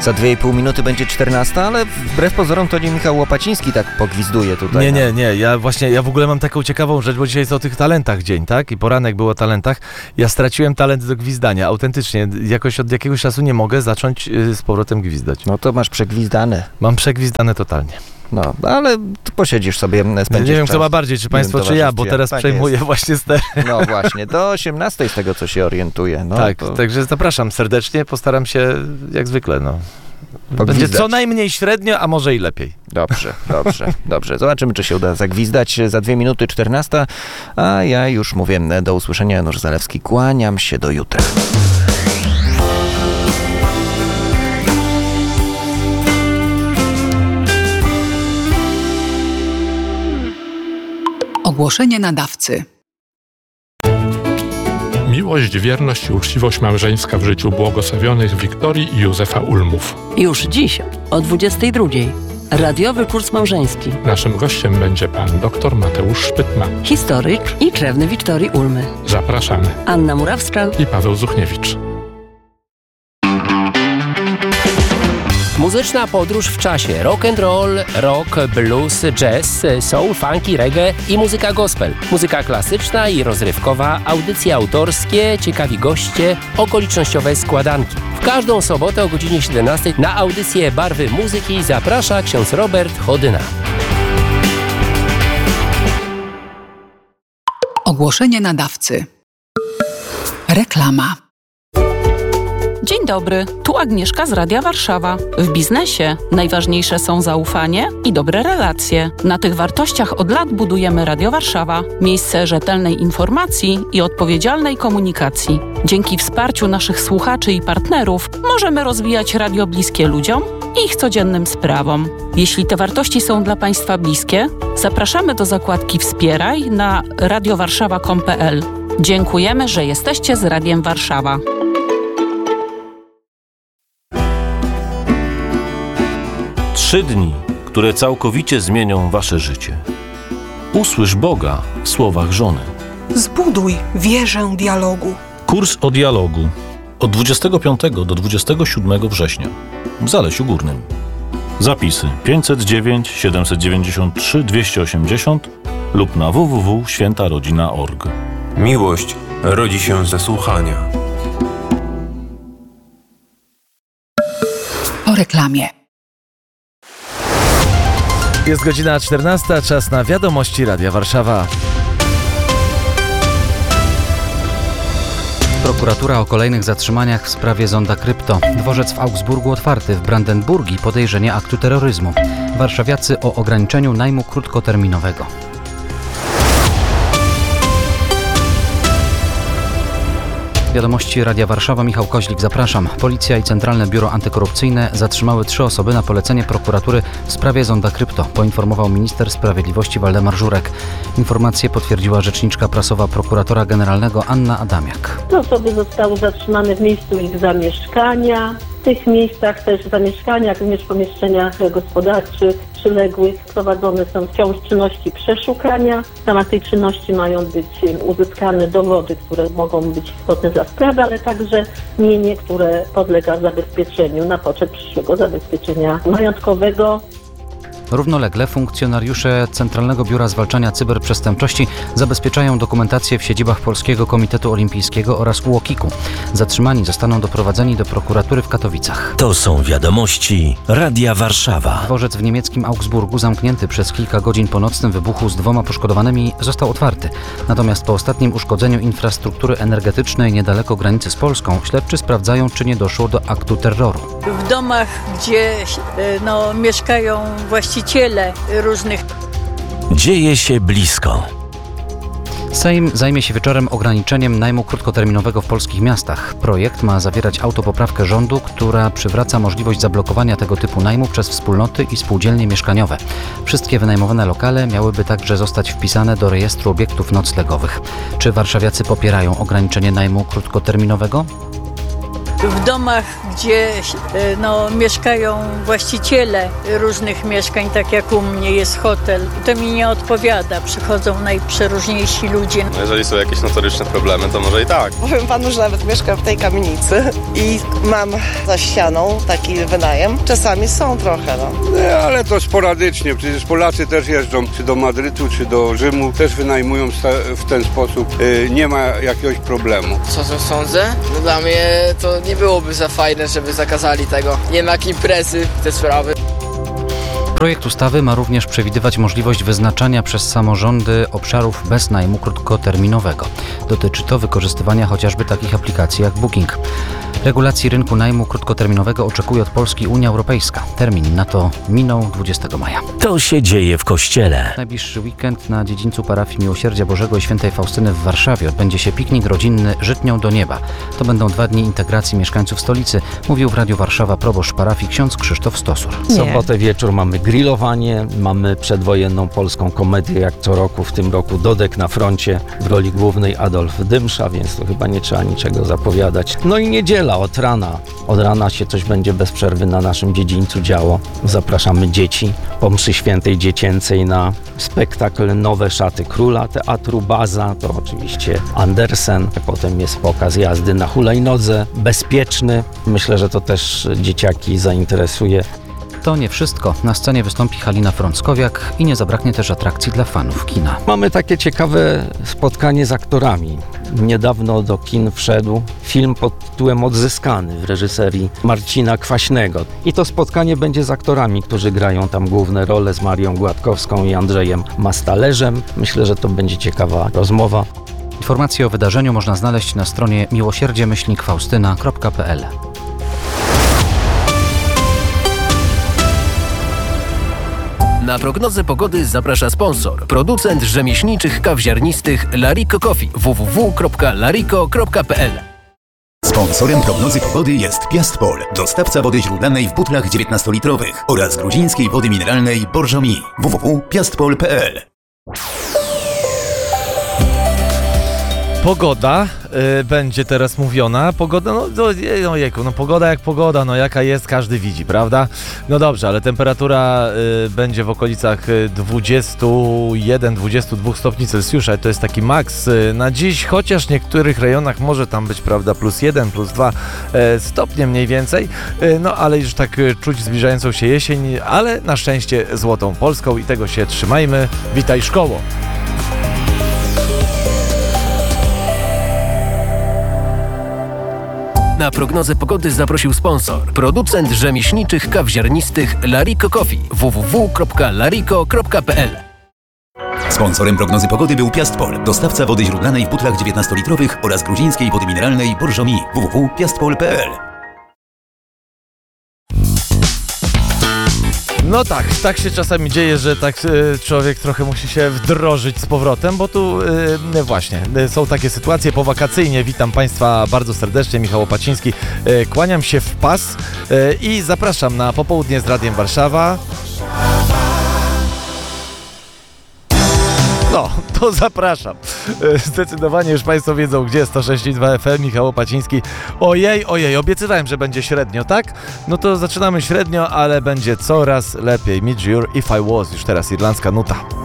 Za 2,5 minuty będzie 14, ale wbrew pozorom to nie Michał Łopaciński tak pogwizduje tutaj. Nie. Ja w ogóle mam taką ciekawą rzecz, bo dzisiaj jest o tych talentach dzień, tak? I poranek był o talentach. Ja straciłem talent do gwizdania. Autentycznie. Jakoś od jakiegoś czasu nie mogę zacząć z powrotem gwizdać. No to masz przegwizdane. Mam przegwizdane totalnie. No, ale posiedzisz sobie, spędzisz Nie wiem, czas. kto ma bardziej, czy państwo, czy ja, bo teraz tak przejmuję jest. właśnie ster. No właśnie, do 18 z tego, co się orientuję. No, Tak, to... także zapraszam serdecznie, postaram się jak zwykle, no. Będzie co najmniej średnio, a może i lepiej. Dobrze. Zobaczymy, czy się uda zagwizdać. Za 2 minuty 14, a ja już mówię do usłyszenia. Janusz Zalewski, kłaniam się do jutra. Ogłoszenie nadawcy. Miłość, wierność i uczciwość małżeńska w życiu błogosławionych Wiktorii i Józefa Ulmów. Już dziś o 22:00. Radiowy kurs małżeński. Naszym gościem będzie pan dr Mateusz Szpytma. Historyk i krewny Wiktorii Ulmy. Zapraszamy. Anna Murawska I Paweł Zuchniewicz. Muzyczna podróż w czasie. Rock and roll, rock, blues, jazz, soul, funky, reggae i muzyka gospel. Muzyka klasyczna i rozrywkowa, audycje autorskie, ciekawi goście, okolicznościowe składanki. W każdą sobotę o godzinie 17 na audycję Barwy Muzyki zaprasza ksiądz Robert Chodyna. Ogłoszenie nadawcy. Reklama. Dzień dobry, tu Agnieszka z Radia Warszawa. W biznesie najważniejsze są zaufanie i dobre relacje. Na tych wartościach od lat budujemy Radio Warszawa. Miejsce rzetelnej informacji i odpowiedzialnej komunikacji. Dzięki wsparciu naszych słuchaczy i partnerów możemy rozwijać radio bliskie ludziom i ich codziennym sprawom. Jeśli te wartości są dla Państwa bliskie, zapraszamy do zakładki Wspieraj na radiowarszawa.com.pl. Dziękujemy, że jesteście z Radiem Warszawa. Trzy dni, które całkowicie zmienią wasze życie. Usłysz Boga w słowach żony. Zbuduj wieżę dialogu. Kurs o dialogu od 25 do 27 września w Zalesiu Górnym. Zapisy 509 793 280 lub na www.świętarodzina.org. Miłość rodzi się ze słuchania. Po reklamie. Jest godzina 14, czas na wiadomości Radia Warszawa. Prokuratura o kolejnych zatrzymaniach w sprawie zonda krypto. Dworzec w Augsburgu otwarty, w Brandenburgii podejrzenie aktu terroryzmu. Warszawiacy o ograniczeniu najmu krótkoterminowego. Wiadomości Radia Warszawa, Michał Koźlik, zapraszam. Policja i Centralne Biuro Antykorupcyjne zatrzymały 3 osoby na polecenie prokuratury w sprawie zonda krypto, poinformował minister sprawiedliwości Waldemar Żurek. Informację potwierdziła rzeczniczka prasowa prokuratora generalnego Anna Adamiak. Te osoby zostały zatrzymane w miejscu ich zamieszkania. W tych miejscach też zamieszkania, jak również w pomieszczeniach gospodarczych przyległych prowadzone są wciąż czynności przeszukania. W ramach tej czynności mają być uzyskane dowody, które mogą być istotne dla sprawy, ale także mienie, które podlega zabezpieczeniu na poczet przyszłego zabezpieczenia majątkowego. Równolegle funkcjonariusze Centralnego Biura Zwalczania Cyberprzestępczości zabezpieczają dokumentację w siedzibach Polskiego Komitetu Olimpijskiego oraz UOKiK-u. Zatrzymani zostaną doprowadzeni do prokuratury w Katowicach. To są wiadomości Radia Warszawa. Dworzec w niemieckim Augsburgu, zamknięty przez kilka godzin po nocnym wybuchu z 2 poszkodowanymi, został otwarty. Natomiast po ostatnim uszkodzeniu infrastruktury energetycznej niedaleko granicy z Polską, śledczy sprawdzają, czy nie doszło do aktu terroru. W domach, gdzie mieszkają właściciele różnych. Dzieje się blisko. Sejm zajmie się wieczorem ograniczeniem najmu krótkoterminowego w polskich miastach. Projekt ma zawierać autopoprawkę rządu, która przywraca możliwość zablokowania tego typu najmu przez wspólnoty i spółdzielnie mieszkaniowe. Wszystkie wynajmowane lokale miałyby także zostać wpisane do rejestru obiektów noclegowych. Czy warszawiacy popierają ograniczenie najmu krótkoterminowego? W domach, gdzie mieszkają właściciele różnych mieszkań, tak jak u mnie jest hotel, to mi nie odpowiada. Przychodzą najprzeróżniejsi ludzie. Jeżeli są jakieś notoryczne problemy, to może i tak. Powiem panu, że nawet mieszkam w tej kamienicy i mam za ścianą taki wynajem. Czasami są trochę, Nie, ale to sporadycznie. Przecież Polacy też jeżdżą czy do Madrytu, czy do Rzymu. Też wynajmują w ten sposób. Nie ma jakiegoś problemu. Co sądzę? No dla mnie to nie byłoby za fajne, żeby zakazali tego. Jednak imprezy, te sprawy. Projekt ustawy ma również przewidywać możliwość wyznaczania przez samorządy obszarów bez najmu krótkoterminowego. Dotyczy to wykorzystywania chociażby takich aplikacji jak Booking. Regulacji rynku najmu krótkoterminowego oczekuje od Polski Unia Europejska. Termin na to minął 20 maja. To się dzieje w Kościele. Najbliższy weekend na dziedzińcu parafii Miłosierdzia Bożego i Świętej Faustyny w Warszawie odbędzie się piknik rodzinny Żytnią do nieba. To będą 2 dni integracji mieszkańców stolicy, mówił w Radiu Warszawa proboszcz parafii ksiądz Krzysztof Stosur. W sobotę wieczór mamy grillowanie, mamy przedwojenną polską komedię jak co roku, w tym roku Dodek na froncie, w roli głównej Adolf Dymsza, więc to chyba nie trzeba niczego zapowiadać. No i niedziela od rana się coś będzie bez przerwy na naszym dziedzińcu działo. Zapraszamy dzieci po mszy świętej dziecięcej na spektakl Nowe Szaty Króla Teatru Baza, to oczywiście Andersen. Potem jest pokaz jazdy na hulajnodze, bezpieczny. Myślę, że to też dzieciaki zainteresuje. To nie wszystko. Na scenie wystąpi Halina Frąckowiak i nie zabraknie też atrakcji dla fanów kina. Mamy takie ciekawe spotkanie z aktorami. Niedawno do kin wszedł film pod tytułem Odzyskany w reżyserii Marcina Kwaśnego. I to spotkanie będzie z aktorami, którzy grają tam główne role, z Marią Gładkowską i Andrzejem Mastalerzem. Myślę, że to będzie ciekawa rozmowa. Informacje o wydarzeniu można znaleźć na stronie miłosierdzie-faustyna.pl. Na prognozę pogody zaprasza sponsor. Producent rzemieślniczych kaw ziarnistych Lariko Coffee. www.lariko.pl. Sponsorem prognozy pogody jest Piastpol, dostawca wody źródlanej w butlach 19-litrowych oraz gruzińskiej wody mineralnej Borżomi. www.piastpol.pl. Pogoda będzie teraz mówiona. Pogoda, pogoda jak pogoda, jaka jest, każdy widzi, prawda? No dobrze, ale temperatura będzie w okolicach 21-22 stopni Celsjusza. To jest taki maks na dziś, chociaż w niektórych rejonach może tam być, prawda, +1, +2 stopnie mniej więcej. No ale już tak czuć zbliżającą się jesień, ale na szczęście złotą Polską i tego się trzymajmy. Witaj szkoło! Na prognozę pogody zaprosił sponsor. Producent rzemieślniczych kaw ziarnistych Lariko Coffee. www.lariko.pl. Sponsorem prognozy pogody był Piastpol, dostawca wody źródlanej w butlach 19-litrowych oraz gruzińskiej wody mineralnej Borżomi. www.piastpol.pl. No tak się czasami dzieje, że tak człowiek trochę musi się wdrożyć z powrotem, bo tu właśnie są takie sytuacje powakacyjnie. Witam Państwa bardzo serdecznie, Michał Łopaciński. Kłaniam się w pas i zapraszam na popołudnie z Radiem Warszawa. No, to zapraszam. Zdecydowanie już Państwo wiedzą, gdzie 106,2 FM, Michał Łopaciński. Ojej, obiecywałem, że będzie średnio, tak? No to zaczynamy średnio, ale będzie coraz lepiej. Midge Ure, If I Was, już teraz irlandzka nuta.